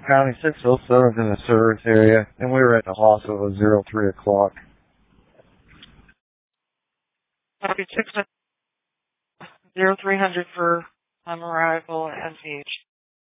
County 607 in the service area, and we were at the hospital at 03 o'clock. Copy 60300 for arrival at MCH.